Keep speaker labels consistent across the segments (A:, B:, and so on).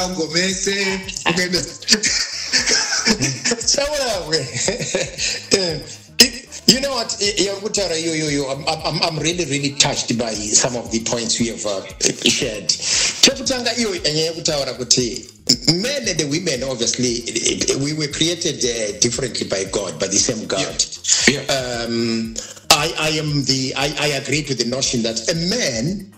A: You know what, I'm really touched by some of the points we have shared. Men and the women, obviously, we were created differently by God, by the same God.
B: Yeah.
A: I agree to the notion that a man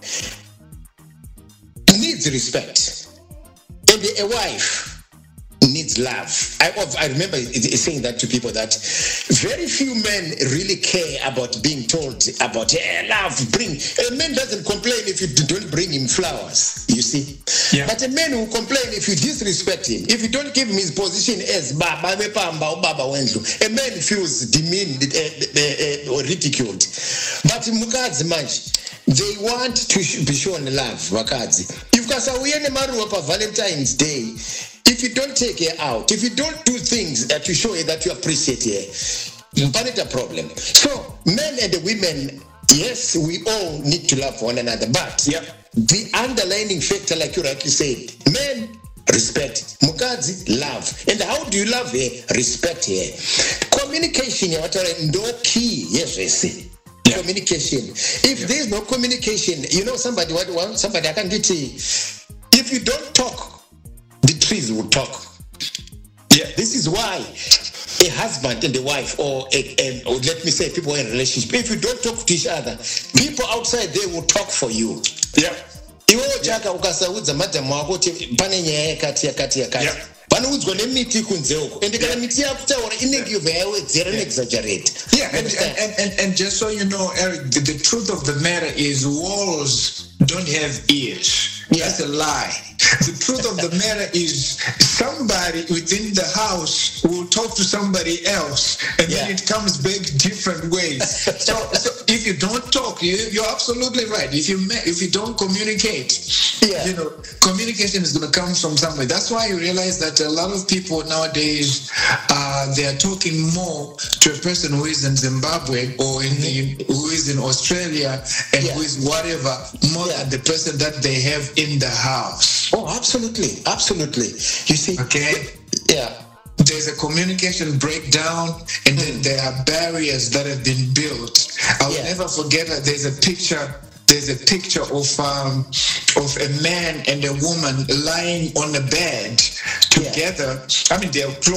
A: needs respect, and a wife needs love. I remember saying that to people, that very few men really care about being told about love. A man doesn't complain if you don't bring him flowers, you see.
B: Yeah.
A: But a man will complain if you disrespect him, if you don't give him his position as Baba, a man feels demeaned or ridiculed. But Mukadzi manji, they want to be shown love. Wakadzi, if kasawiyene maruwa pa Valentine's Day, if you don't take her out, if you don't do things to show her that you appreciate her, it's a problem. So, men and the women, yes, we all need to love one another. But the underlying factor, like you rightly said, men, respect. Mukadzi, love. And how do you love her? Respect her. Communication, no key. Yes, communication. If there's no communication, somebody I can get if you don't talk, the trees will talk. Yeah, this is why a husband and a wife, or let me say people in a relationship, if you don't talk to each other, people outside, they will talk for you. Yeah. Vanoudzwa nemiti kunze uko ende kana miti yakutaura inenge yavawedzera neexaggerate.
B: Yeah, and just so you know, Eric, the truth of the matter is walls don't have ears. That's a lie. The truth of the matter is somebody within the house will talk to somebody else, and then it comes back different ways. So if you don't talk, you're absolutely right. If you don't communicate, communication is going to come from somewhere. That's why you realize that a lot of people nowadays they are talking more to a person who is in Zimbabwe or who is in Australia and who is whatever more than the person that they have in the house.
A: Oh, absolutely. You see?
B: Okay.
A: Yeah.
B: There's a communication breakdown, and then there are barriers that have been built. I will never forget that there's a picture of a man and a woman lying on a bed together. I mean, they're close.